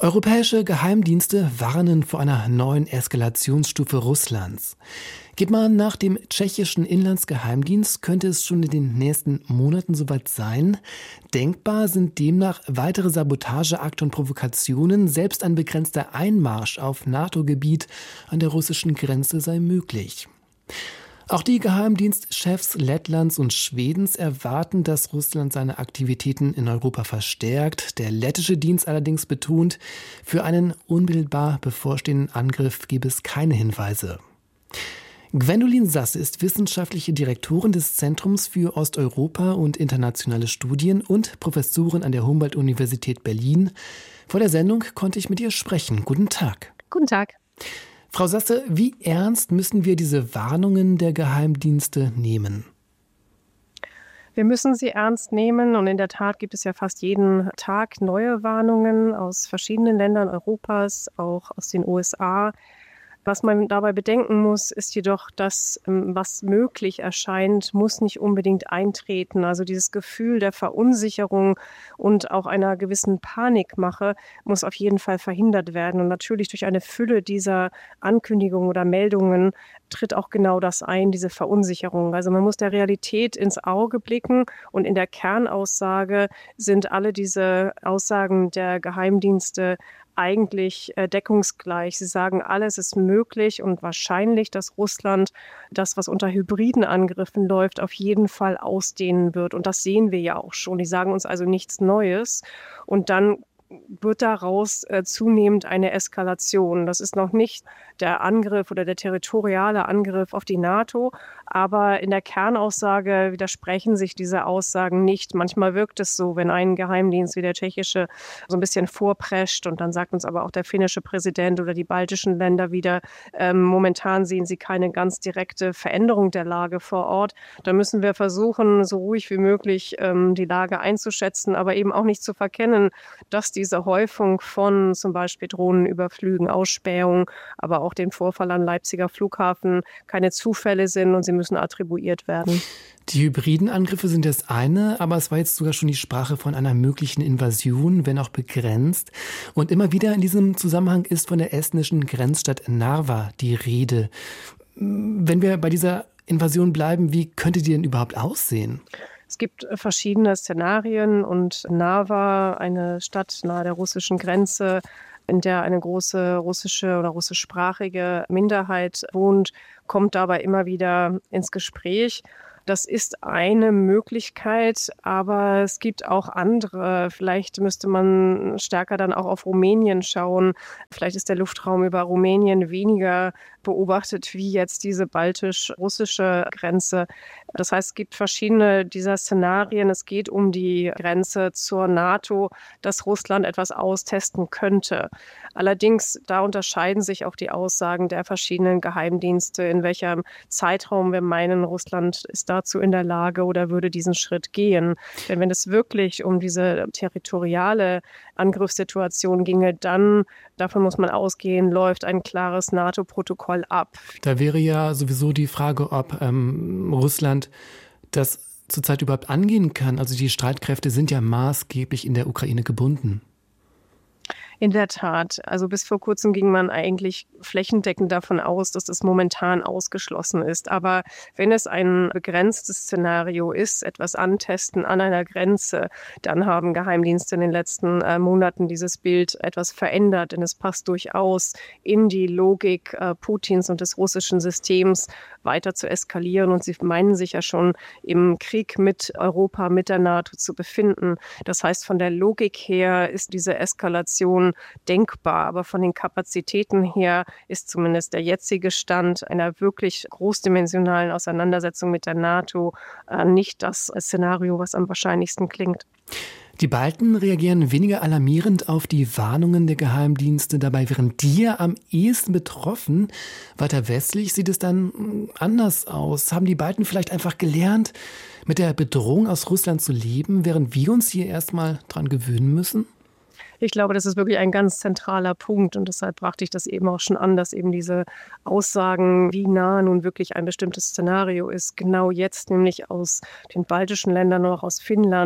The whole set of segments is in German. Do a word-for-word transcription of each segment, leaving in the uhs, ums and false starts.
Europäische Geheimdienste warnen vor einer neuen Eskalationsstufe Russlands. Geht man nach dem tschechischen Inlandsgeheimdienst, könnte es schon in den nächsten Monaten soweit sein. Denkbar sind demnach weitere Sabotageakte und Provokationen. Selbst ein begrenzter Einmarsch auf NATO-Gebiet an der russischen Grenze sei möglich. Auch die Geheimdienstchefs Lettlands und Schwedens erwarten, dass Russland seine Aktivitäten in Europa verstärkt. Der lettische Dienst allerdings betont, für einen unmittelbar bevorstehenden Angriff gebe es keine Hinweise. Gwendolin Sasse ist wissenschaftliche Direktorin des Zentrums für Osteuropa und internationale Studien und Professorin an der Humboldt-Universität Berlin. Vor der Sendung konnte ich mit ihr sprechen. Guten Tag. Guten Tag. Frau Sasse, wie ernst müssen wir diese Warnungen der Geheimdienste nehmen? Wir müssen sie ernst nehmen und in der Tat gibt es ja fast jeden Tag neue Warnungen aus verschiedenen Ländern Europas, auch aus den U S A. Was man dabei bedenken muss, ist jedoch, dass was möglich erscheint, muss nicht unbedingt eintreten. Also dieses Gefühl der Verunsicherung und auch einer gewissen Panikmache muss auf jeden Fall verhindert werden. Und natürlich durch eine Fülle dieser Ankündigungen oder Meldungen tritt auch genau das ein, diese Verunsicherung. Also man muss der Realität ins Auge blicken und in der Kernaussage sind alle diese Aussagen der Geheimdienste eigentlich äh, deckungsgleich. Sie sagen, alles ist möglich und wahrscheinlich, dass Russland das, was unter hybriden Angriffen läuft, auf jeden Fall ausdehnen wird. Und das sehen wir ja auch schon. Die sagen uns also nichts Neues. Und dann wird daraus äh, zunehmend eine Eskalation. Das ist noch nicht der Angriff oder der territoriale Angriff auf die NATO, aber in der Kernaussage widersprechen sich diese Aussagen nicht. Manchmal wirkt es so, wenn ein Geheimdienst wie der tschechische so ein bisschen vorprescht und dann sagt uns aber auch der finnische Präsident oder die baltischen Länder wieder, ähm, momentan sehen sie keine ganz direkte Veränderung der Lage vor Ort. Da müssen wir versuchen, so ruhig wie möglich ähm, die Lage einzuschätzen, aber eben auch nicht zu verkennen, dass diese Häufung von zum Beispiel Drohnenüberflügen, Ausspähungen, aber auch dem Vorfall am Leipziger Flughafen keine Zufälle sind und sie müssen attribuiert werden. Die hybriden Angriffe sind das eine, aber es war jetzt sogar schon die Sprache von einer möglichen Invasion, wenn auch begrenzt. Und immer wieder in diesem Zusammenhang ist von der estnischen Grenzstadt Narva die Rede. Wenn wir bei dieser Invasion bleiben, wie könnte die denn überhaupt aussehen? Es gibt verschiedene Szenarien und Narva, eine Stadt nahe der russischen Grenze, in der eine große russische oder russischsprachige Minderheit wohnt, kommt dabei immer wieder ins Gespräch. Das ist eine Möglichkeit, aber es gibt auch andere. Vielleicht müsste man stärker dann auch auf Rumänien schauen. Vielleicht ist der Luftraum über Rumänien weniger beobachtet wie jetzt diese baltisch-russische Grenze. Das heißt, es gibt verschiedene dieser Szenarien. Es geht um die Grenze zur NATO, dass Russland etwas austesten könnte. Allerdings, da unterscheiden sich auch die Aussagen der verschiedenen Geheimdienste, in welchem Zeitraum wir meinen, Russland ist dazu in der Lage oder würde diesen Schritt gehen. Denn wenn es wirklich um diese territoriale Angriffssituation ginge, dann, davon muss man ausgehen, läuft ein klares NATO-Protokoll ab. Da wäre ja sowieso die Frage, ob ähm, Russland das zurzeit überhaupt angehen kann. Also die Streitkräfte sind ja maßgeblich in der Ukraine gebunden. In der Tat. Also bis vor kurzem ging man eigentlich flächendeckend davon aus, dass das momentan ausgeschlossen ist. Aber wenn es ein begrenztes Szenario ist, etwas antesten an einer Grenze, dann haben Geheimdienste in den letzten äh, Monaten dieses Bild etwas verändert. Denn es passt durchaus in die Logik äh, Putins und des russischen Systems, weiter zu eskalieren. Und sie meinen sich ja schon im Krieg mit Europa, mit der NATO zu befinden. Das heißt, von der Logik her ist diese Eskalation denkbar. Aber von den Kapazitäten her ist zumindest der jetzige Stand einer wirklich großdimensionalen Auseinandersetzung mit der NATO äh, nicht das Szenario, was am wahrscheinlichsten klingt. Die Balten reagieren weniger alarmierend auf die Warnungen der Geheimdienste. Dabei wären die ja am ehesten betroffen. Weiter westlich sieht es dann anders aus. Haben die Balten vielleicht einfach gelernt, mit der Bedrohung aus Russland zu leben, während wir uns hier erstmal dran gewöhnen müssen? Ich glaube, das ist wirklich ein ganz zentraler Punkt und deshalb brachte ich das eben auch schon an, dass eben diese Aussagen, wie nah nun wirklich ein bestimmtes Szenario ist, genau jetzt nämlich aus den baltischen Ländern, auch aus Finnland,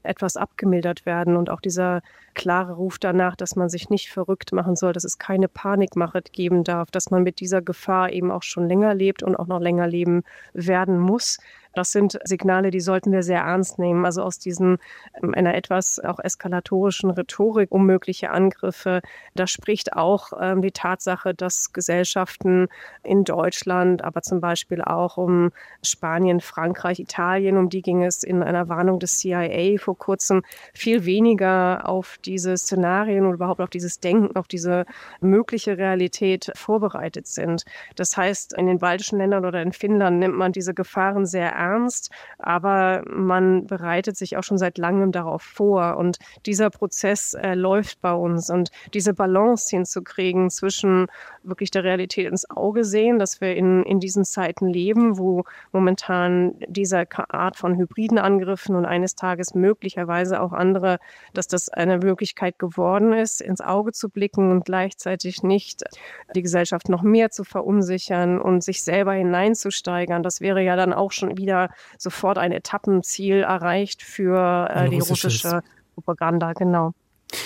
etwas abgemildert werden. Und auch dieser klare Ruf danach, dass man sich nicht verrückt machen soll, dass es keine Panikmache geben darf, dass man mit dieser Gefahr eben auch schon länger lebt und auch noch länger leben werden muss. Das sind Signale, die sollten wir sehr ernst nehmen. Also aus diesen, einer etwas auch eskalatorischen Rhetorik um mögliche Angriffe, da spricht auch ähm, die Tatsache, dass Gesellschaften in Deutschland, aber zum Beispiel auch um Spanien, Frankreich, Italien, um die ging es in einer Warnung des C I A vor kurzem, viel weniger auf diese Szenarien oder überhaupt auf dieses Denken, auf diese mögliche Realität vorbereitet sind. Das heißt, in den baltischen Ländern oder in Finnland nimmt man diese Gefahren sehr ernst. ernst, aber man bereitet sich auch schon seit langem darauf vor. Und dieser Prozess äh, läuft bei uns. Und diese Balance hinzukriegen zwischen wirklich der Realität ins Auge sehen, dass wir in, in diesen Zeiten leben, wo momentan diese Art von hybriden Angriffen und eines Tages möglicherweise auch andere, dass das eine Möglichkeit geworden ist, ins Auge zu blicken und gleichzeitig nicht die Gesellschaft noch mehr zu verunsichern und sich selber hineinzusteigern. Das wäre ja dann auch schon wieder sofort ein Etappenziel erreicht für äh, die russische Propaganda, genau.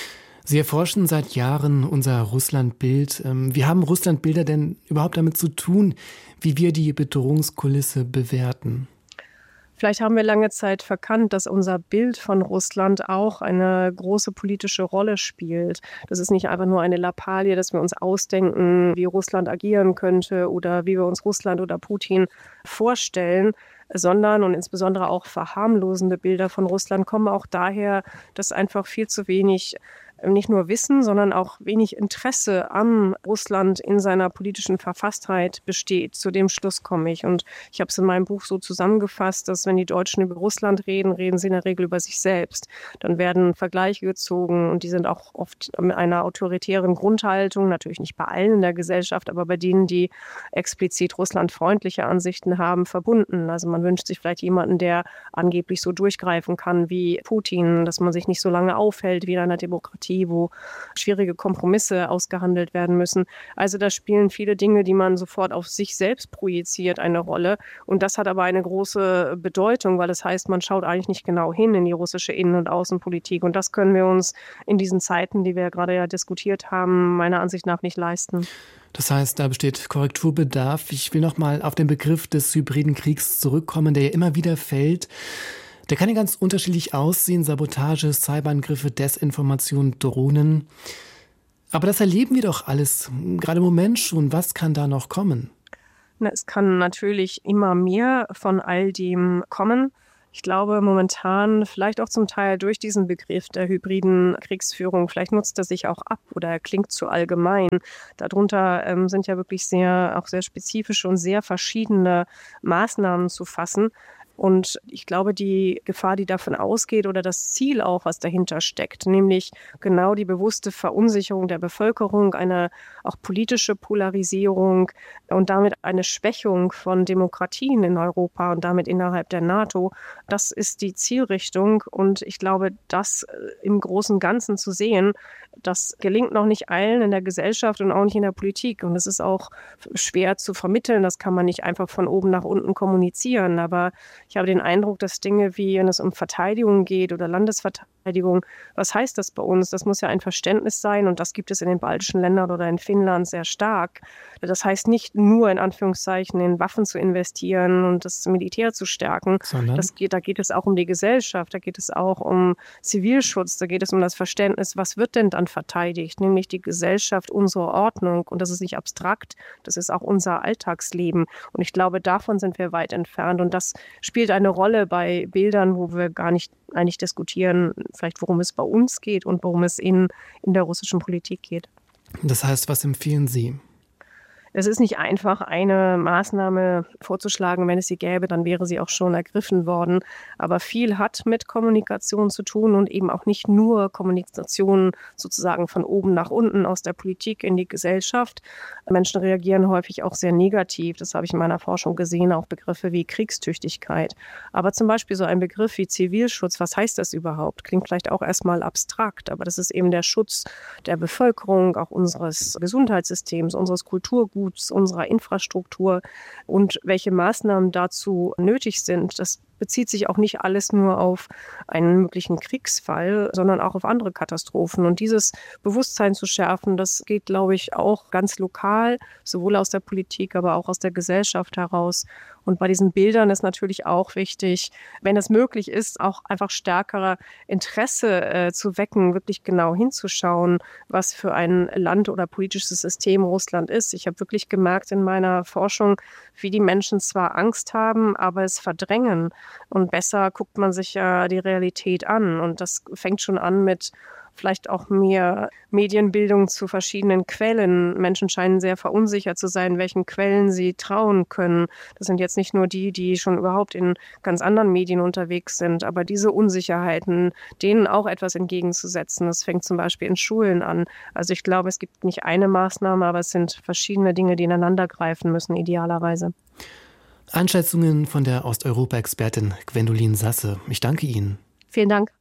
Sie erforschen seit Jahren unser Russlandbild. Wie haben Russlandbilder denn überhaupt damit zu tun, wie wir die Bedrohungskulisse bewerten? Vielleicht haben wir lange Zeit verkannt, dass unser Bild von Russland auch eine große politische Rolle spielt. Das ist nicht einfach nur eine Lappalie, dass wir uns ausdenken, wie Russland agieren könnte oder wie wir uns Russland oder Putin vorstellen, sondern und insbesondere auch verharmlosende Bilder von Russland kommen auch daher, dass einfach viel zu wenig nicht nur Wissen, sondern auch wenig Interesse an Russland in seiner politischen Verfasstheit besteht. Zu dem Schluss komme ich. Und ich habe es in meinem Buch so zusammengefasst, dass wenn die Deutschen über Russland reden, reden sie in der Regel über sich selbst. Dann werden Vergleiche gezogen und die sind auch oft mit einer autoritären Grundhaltung, natürlich nicht bei allen in der Gesellschaft, aber bei denen, die explizit russlandfreundliche Ansichten haben, verbunden. Also man wünscht sich vielleicht jemanden, der angeblich so durchgreifen kann wie Putin, dass man sich nicht so lange aufhält wie in einer Demokratie, wo schwierige Kompromisse ausgehandelt werden müssen. Also da spielen viele Dinge, die man sofort auf sich selbst projiziert, eine Rolle. Und das hat aber eine große Bedeutung, weil das heißt, man schaut eigentlich nicht genau hin in die russische Innen- und Außenpolitik. Und das können wir uns in diesen Zeiten, die wir gerade ja diskutiert haben, meiner Ansicht nach nicht leisten. Das heißt, da besteht Korrekturbedarf. Ich will noch mal auf den Begriff des hybriden Kriegs zurückkommen, der ja immer wieder fällt. Der kann ja ganz unterschiedlich aussehen, Sabotage, Cyberangriffe, Desinformation, Drohnen. Aber das erleben wir doch alles, gerade im Moment schon. Was kann da noch kommen? Na, es kann natürlich immer mehr von all dem kommen. Ich glaube momentan, vielleicht auch zum Teil durch diesen Begriff der hybriden Kriegsführung, vielleicht nutzt er sich auch ab oder er klingt zu allgemein. Darunter ähm, sind ja wirklich sehr, auch sehr spezifische und sehr verschiedene Maßnahmen zu fassen. Und ich glaube, die Gefahr, die davon ausgeht oder das Ziel auch, was dahinter steckt, nämlich genau die bewusste Verunsicherung der Bevölkerung, eine auch politische Polarisierung und damit eine Schwächung von Demokratien in Europa und damit innerhalb der NATO, das ist die Zielrichtung. Und ich glaube, das im großen und Ganzen zu sehen, das gelingt noch nicht allen in der Gesellschaft und auch nicht in der Politik. Und es ist auch schwer zu vermitteln. Das kann man nicht einfach von oben nach unten kommunizieren. Aber ich habe den Eindruck, dass Dinge wie, wenn es um Verteidigung geht oder Landesverteidigung, was heißt das bei uns? Das muss ja ein Verständnis sein und das gibt es in den baltischen Ländern oder in Finnland sehr stark. Das heißt nicht nur in Anführungszeichen in Waffen zu investieren und das Militär zu stärken. Das geht, da geht es auch um die Gesellschaft, da geht es auch um Zivilschutz, da geht es um das Verständnis, was wird denn dann verteidigt? Nämlich die Gesellschaft, unsere Ordnung. Und das ist nicht abstrakt, das ist auch unser Alltagsleben. Und ich glaube, davon sind wir weit entfernt. Und das spielt eine Rolle bei Bildern, wo wir gar nicht eigentlich diskutieren, vielleicht worum es bei uns geht und worum es in, in der russischen Politik geht. Das heißt, was empfehlen Sie? Es ist nicht einfach, eine Maßnahme vorzuschlagen. Wenn es sie gäbe, dann wäre sie auch schon ergriffen worden. Aber viel hat mit Kommunikation zu tun und eben auch nicht nur Kommunikation sozusagen von oben nach unten aus der Politik in die Gesellschaft. Menschen reagieren häufig auch sehr negativ. Das habe ich in meiner Forschung gesehen, auch Begriffe wie Kriegstüchtigkeit. Aber zum Beispiel so ein Begriff wie Zivilschutz, was heißt das überhaupt? Klingt vielleicht auch erstmal abstrakt, aber das ist eben der Schutz der Bevölkerung, auch unseres Gesundheitssystems, unseres Kulturguts, unserer Infrastruktur und welche Maßnahmen dazu nötig sind. Das bezieht sich auch nicht alles nur auf einen möglichen Kriegsfall, sondern auch auf andere Katastrophen. Und dieses Bewusstsein zu schärfen, das geht, glaube ich, auch ganz lokal, sowohl aus der Politik, aber auch aus der Gesellschaft heraus. Und bei diesen Bildern ist natürlich auch wichtig, wenn es möglich ist, auch einfach stärkerer Interesse äh, zu wecken, wirklich genau hinzuschauen, was für ein Land oder politisches System Russland ist. Ich habe wirklich gemerkt in meiner Forschung, wie die Menschen zwar Angst haben, aber es verdrängen. Und besser guckt man sich ja die Realität an. Und das fängt schon an mit vielleicht auch mehr Medienbildung zu verschiedenen Quellen. Menschen scheinen sehr verunsichert zu sein, welchen Quellen sie trauen können. Das sind jetzt nicht nur die, die schon überhaupt in ganz anderen Medien unterwegs sind, aber diese Unsicherheiten, denen auch etwas entgegenzusetzen. Das fängt zum Beispiel in Schulen an. Also ich glaube, es gibt nicht eine Maßnahme, aber es sind verschiedene Dinge, die ineinander greifen müssen, idealerweise. Einschätzungen von der Osteuropa-Expertin Gwendolin Sasse. Ich danke Ihnen. Vielen Dank.